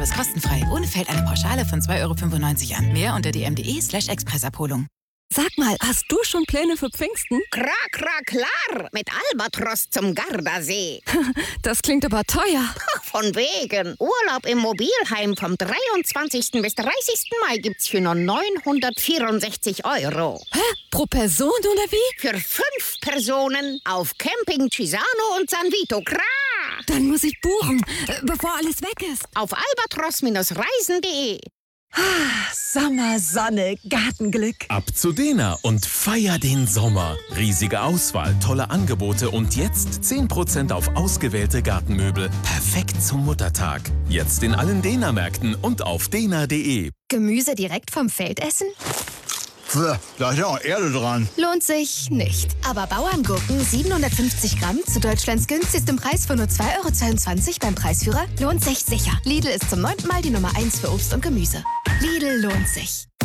ist kostenfrei. Ohne fällt eine Pauschale von 2,95 € an. Mehr unter dm.de/expressabholung. Sag mal, hast du schon Pläne für Pfingsten? Klar, mit Albatros zum Gardasee. Das klingt aber teuer. Von wegen. Urlaub im Mobilheim vom 23. bis 30. Mai gibt's für nur 964 €. Hä? Pro Person oder wie? Für 5 Personen auf Camping Cisano und San Vito. Dann muss ich buchen, bevor alles weg ist. Auf albatros-reisen.de. Sommer, Sonne, Gartenglück. Ab zu Dena und feier den Sommer. Riesige Auswahl, tolle Angebote und jetzt 10% auf ausgewählte Gartenmöbel. Perfekt zum Muttertag. Jetzt in allen Dena-Märkten und auf dena.de. Gemüse direkt vom Feld essen? Da ist ja auch Erde dran. Lohnt sich nicht. Aber Bauerngurken 750 Gramm zu Deutschlands günstigstem Preis von nur 2,22 € beim Preisführer lohnt sich sicher. Lidl ist zum 9. Mal die Nummer 1 für Obst und Gemüse. Lidl lohnt sich.